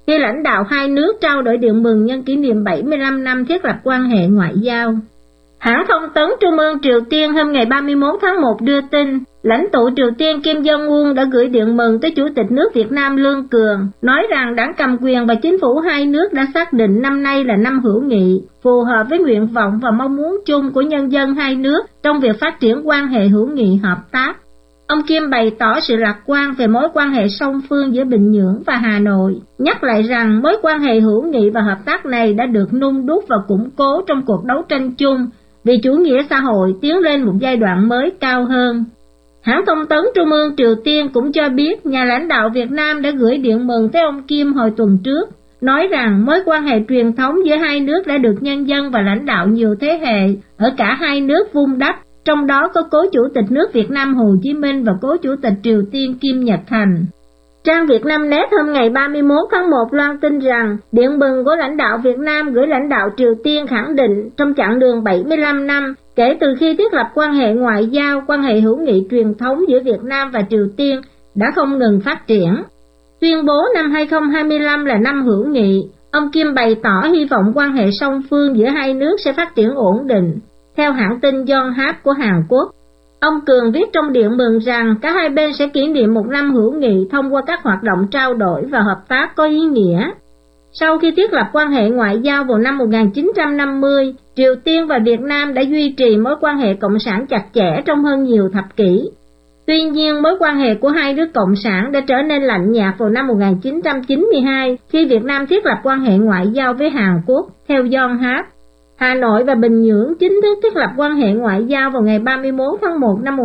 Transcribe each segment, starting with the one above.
khi lãnh đạo hai nước trao đổi điện mừng nhân kỷ niệm 75 năm thiết lập quan hệ ngoại giao. Hãng thông tấn Trung ương Triều Tiên hôm ngày 31 tháng 1 đưa tin, lãnh tụ Triều Tiên Kim Jong-un đã gửi điện mừng tới Chủ tịch nước Việt Nam Lương Cường, nói rằng đảng cầm quyền và chính phủ hai nước đã xác định năm nay là năm hữu nghị, phù hợp với nguyện vọng và mong muốn chung của nhân dân hai nước trong việc phát triển quan hệ hữu nghị hợp tác. Ông Kim bày tỏ sự lạc quan về mối quan hệ song phương giữa Bình Nhưỡng và Hà Nội, nhắc lại rằng mối quan hệ hữu nghị và hợp tác này đã được nung đúc và củng cố trong cuộc đấu tranh chung vì chủ nghĩa xã hội tiến lên một giai đoạn mới cao hơn. Hãng thông tấn Trung ương Triều Tiên cũng cho biết nhà lãnh đạo Việt Nam đã gửi điện mừng tới ông Kim hồi tuần trước, nói rằng mối quan hệ truyền thống giữa hai nước đã được nhân dân và lãnh đạo nhiều thế hệ ở cả hai nước vun đắp, trong đó có cố Chủ tịch nước Việt Nam Hồ Chí Minh và cố Chủ tịch Triều Tiên Kim Nhật Thành. Trang Vietnamnet hôm ngày 31 tháng 1 loan tin rằng điện mừng của lãnh đạo Việt Nam gửi lãnh đạo Triều Tiên khẳng định trong chặng đường 75 năm kể từ khi thiết lập quan hệ ngoại giao, quan hệ hữu nghị truyền thống giữa Việt Nam và Triều Tiên đã không ngừng phát triển. Tuyên bố năm 2025 là năm hữu nghị, ông Kim bày tỏ hy vọng quan hệ song phương giữa hai nước sẽ phát triển ổn định. Theo hãng tin Yonhap của Hàn Quốc, ông Cường viết trong điện mừng rằng cả hai bên sẽ kỷ niệm một năm hữu nghị thông qua các hoạt động trao đổi và hợp tác có ý nghĩa. Sau khi thiết lập quan hệ ngoại giao vào năm 1950, Triều Tiên và Việt Nam đã duy trì mối quan hệ cộng sản chặt chẽ trong hơn nhiều thập kỷ. Tuy nhiên, mối quan hệ của hai nước cộng sản đã trở nên lạnh nhạt vào năm 1992 khi Việt Nam thiết lập quan hệ ngoại giao với Hàn Quốc, theo Yonhap. Hà Nội và Bình Nhưỡng chính thức thiết lập quan hệ ngoại giao vào ngày 31 tháng 1 năm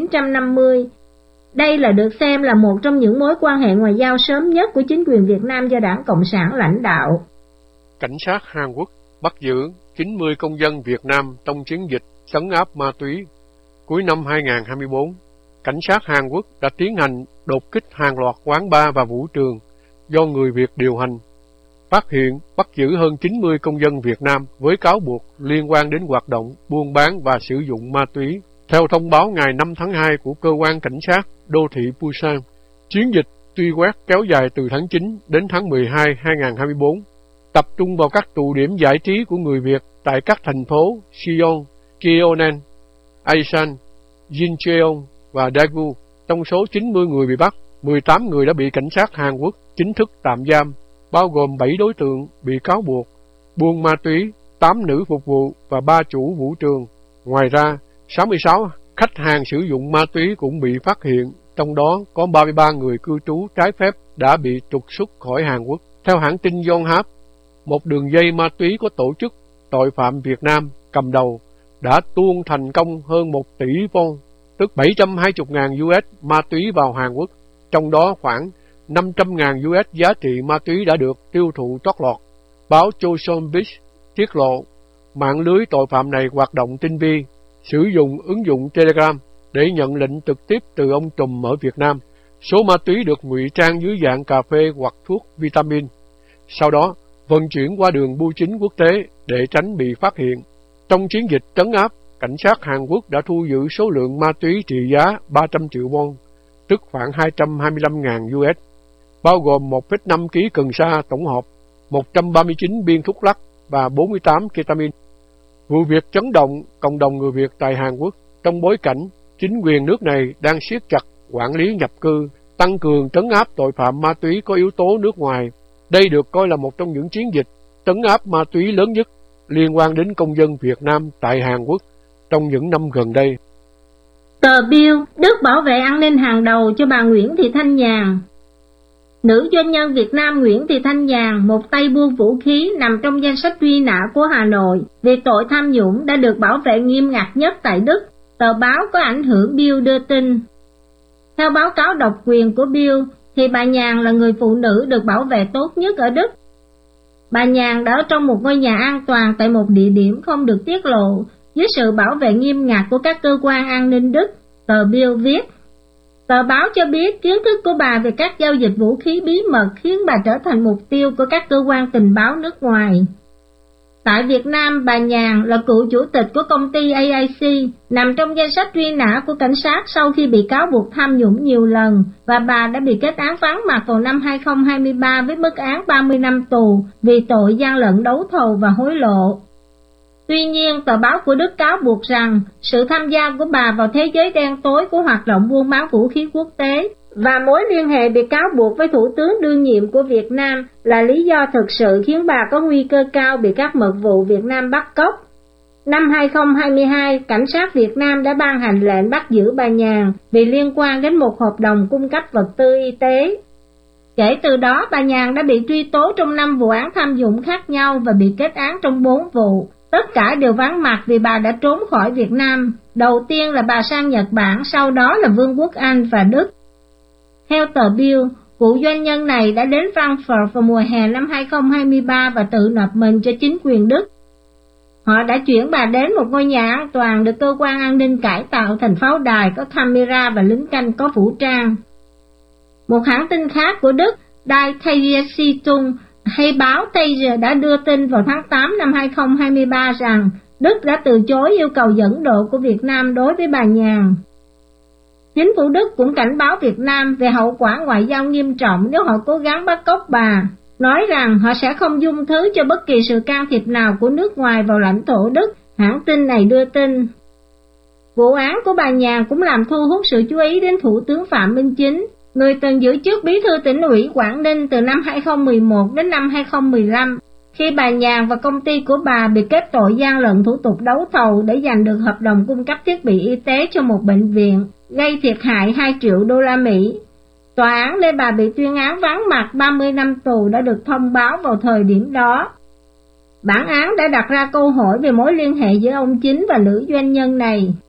1950. Đây là được xem là một trong những mối quan hệ ngoại giao sớm nhất của chính quyền Việt Nam do Đảng Cộng sản lãnh đạo. Cảnh sát Hàn Quốc bắt giữ 90 công dân Việt Nam trong chiến dịch trấn áp ma túy. Cuối năm 2024, cảnh sát Hàn Quốc đã tiến hành đột kích hàng loạt quán bar và vũ trường do người Việt điều hành, phát hiện bắt giữ hơn 90 công dân Việt Nam với cáo buộc liên quan đến hoạt động buôn bán và sử dụng ma túy. Theo thông báo ngày 5 tháng 2 của Cơ quan Cảnh sát Đô thị Busan, chiến dịch truy quét kéo dài từ tháng 9 đến tháng 12 2024, tập trung vào các tụ điểm giải trí của người Việt tại các thành phố Seoul, Gyeonan, Asan, Jincheon và Daegu. Trong số 90 người bị bắt, 18 người đã bị cảnh sát Hàn Quốc chính thức tạm giam, bao gồm 7 đối tượng bị cáo buộc buôn ma túy, 8 nữ phục vụ và 3 chủ vũ trường. Ngoài ra, 66 khách hàng sử dụng ma túy cũng bị phát hiện, trong đó có 33 người cư trú trái phép đã bị trục xuất khỏi Hàn Quốc. Theo hãng tin Yonhap, một đường dây ma túy có tổ chức tội phạm Việt Nam cầm đầu đã tuôn thành công hơn 1 tỷ won, tức 720.000 USD ma túy vào Hàn Quốc, trong đó khoảng 500.000 USD giá trị ma túy đã được tiêu thụ trót lọt. Báo Chosun Beach tiết lộ, mạng lưới tội phạm này hoạt động tinh vi, sử dụng ứng dụng Telegram để nhận lệnh trực tiếp từ ông trùm ở Việt Nam. Số ma túy được ngụy trang dưới dạng cà phê hoặc thuốc vitamin, sau đó vận chuyển qua đường bưu chính quốc tế để tránh bị phát hiện. Trong chiến dịch trấn áp, cảnh sát Hàn Quốc đã thu giữ số lượng ma túy trị giá 300 triệu won, tức khoảng 225.000 USD, bao gồm 1,5 kg cần sa tổng hợp, 139 viên thuốc lắc và 48 ketamin. Vụ việc chấn động cộng đồng người Việt tại Hàn Quốc trong bối cảnh chính quyền nước này đang siết chặt quản lý nhập cư, tăng cường trấn áp tội phạm ma túy có yếu tố nước ngoài. Đây được coi là một trong những chiến dịch trấn áp ma túy lớn nhất liên quan đến công dân Việt Nam tại Hàn Quốc trong những năm gần đây. Tờ Bill, Đức bảo vệ an ninh hàng đầu cho bà Nguyễn Thị Thanh Nhàn. Nữ doanh nhân Việt Nam Nguyễn Thị Thanh Nhàn, một tay buôn vũ khí nằm trong danh sách truy nã của Hà Nội vì tội tham nhũng, đã được bảo vệ nghiêm ngặt nhất tại Đức. Tờ báo có ảnh hưởng Bill đưa tin. Theo báo cáo độc quyền của Bill, thì bà Nhàn là người phụ nữ được bảo vệ tốt nhất ở Đức. Bà Nhàn đã ở trong một ngôi nhà an toàn tại một địa điểm không được tiết lộ, dưới sự bảo vệ nghiêm ngặt của các cơ quan an ninh Đức, tờ Bill viết. Tờ báo cho biết kiến thức của bà về các giao dịch vũ khí bí mật khiến bà trở thành mục tiêu của các cơ quan tình báo nước ngoài. Tại Việt Nam, bà Nhàn là cựu chủ tịch của công ty AIC, nằm trong danh sách truy nã của cảnh sát sau khi bị cáo buộc tham nhũng nhiều lần, và bà đã bị kết án vắng mặt vào năm 2023 với mức án 30 năm tù vì tội gian lận đấu thầu và hối lộ. Tuy nhiên, tờ báo của Đức cáo buộc rằng sự tham gia của bà vào thế giới đen tối của hoạt động buôn bán vũ khí quốc tế và mối liên hệ bị cáo buộc với Thủ tướng đương nhiệm của Việt Nam là lý do thực sự khiến bà có nguy cơ cao bị các mật vụ Việt Nam bắt cóc. Năm 2022, cảnh sát Việt Nam đã ban hành lệnh bắt giữ bà Nhàn vì liên quan đến một hợp đồng cung cấp vật tư y tế. Kể từ đó, bà Nhàn đã bị truy tố trong 5 vụ án tham nhũng khác nhau và bị kết án trong 4 vụ. Tất cả đều vắng mặt vì bà đã trốn khỏi Việt Nam. Đầu tiên là bà sang Nhật Bản, sau đó là Vương quốc Anh và Đức. Theo tờ Bill, cựu doanh nhân này đã đến Frankfurt vào mùa hè năm 2023 và tự nộp mình cho chính quyền Đức. Họ đã chuyển bà đến một ngôi nhà an toàn được cơ quan an ninh cải tạo thành pháo đài có camera và lính canh có vũ trang. Một hãng tin khác của Đức, Die Tageszeitung hay báo Tage đã đưa tin vào tháng 8 năm 2023 rằng Đức đã từ chối yêu cầu dẫn độ của Việt Nam đối với bà Nhàn. Chính phủ Đức cũng cảnh báo Việt Nam về hậu quả ngoại giao nghiêm trọng nếu họ cố gắng bắt cóc bà, nói rằng họ sẽ không dung thứ cho bất kỳ sự can thiệp nào của nước ngoài vào lãnh thổ Đức, hãng tin này đưa tin. Vụ án của bà Nhàn cũng làm thu hút sự chú ý đến Thủ tướng Phạm Minh Chính, người từng giữ chức bí thư tỉnh ủy Quảng Ninh từ năm 2011 đến năm 2015, khi bà Nhàn và công ty của bà bị kết tội gian lận thủ tục đấu thầu để giành được hợp đồng cung cấp thiết bị y tế cho một bệnh viện, gây thiệt hại 2 triệu đô la Mỹ. Tòa án để bà bị tuyên án vắng mặt 30 năm tù đã được thông báo vào thời điểm đó. Bản án đã đặt ra câu hỏi về mối liên hệ giữa ông Chính và nữ doanh nhân này.